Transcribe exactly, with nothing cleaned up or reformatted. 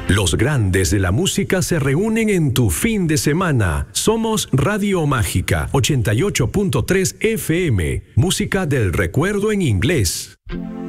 Los grandes de la música se reúnen en tu fin de semana. Somos Radio Mágica, ochenta y ocho punto tres F M. Música del recuerdo en inglés.